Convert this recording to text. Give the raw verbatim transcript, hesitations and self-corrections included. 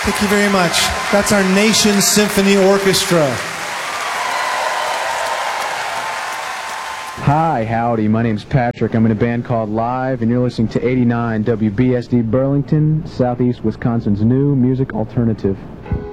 Thank you very much. That's our Nation Symphony Orchestra. Hi, howdy. My name's Patrick. I'm in a band called Live, and you're listening to eighty-nine W B S D Burlington, Southeast Wisconsin's new music alternative.